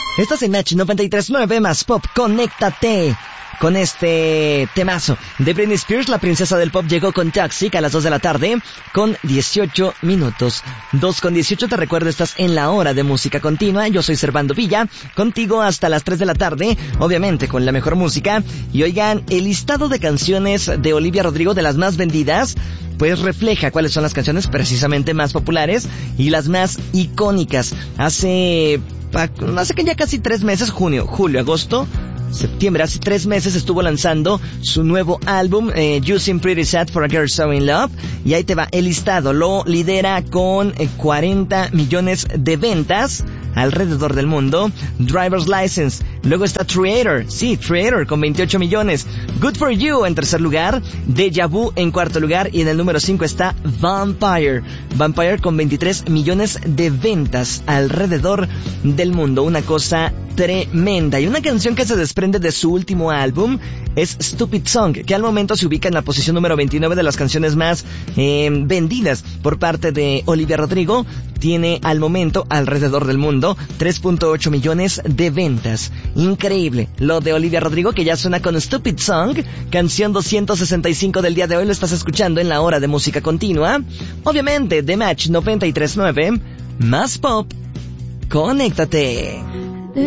Estás en Match 93.9 más Pop. Conéctate con este temazo de Britney Spears. La princesa del pop llegó con Toxic a las 2 de la tarde con 18 minutos. 2:18, te recuerdo, estás en la hora de música continua. Yo soy Servando Villa, contigo hasta las 3 de la tarde, obviamente con la mejor música. Y oigan, el listado de canciones de Olivia Rodrigo, de las más vendidas, pues refleja cuáles son las canciones precisamente más populares y las más icónicas. Hace que ya casi 3 meses, julio, agosto, septiembre, hace 3 meses estuvo lanzando su nuevo álbum, You Seem Pretty Sad for a Girl So In Love, y ahí te va el listado. Lo lidera con 40 millones de ventas alrededor del mundo. Driver's License, luego está Creator con 28 millones. Good For You en tercer lugar, Deja Vu en cuarto lugar, y en el número 5 está Vampire con 23 millones de ventas alrededor del mundo. Una cosa tremenda. Y una canción que se desprende de su último álbum es Stupid Song, que al momento se ubica en la posición número 29 de las canciones más vendidas por parte de Olivia Rodrigo. Tiene al momento alrededor del mundo 3.8 millones de ventas. Increíble lo de Olivia Rodrigo, que ya suena con Stupid Song, canción 265 del día de hoy. Lo estás escuchando en la hora de música continua, obviamente de Match 93.9 más Pop. Conéctate.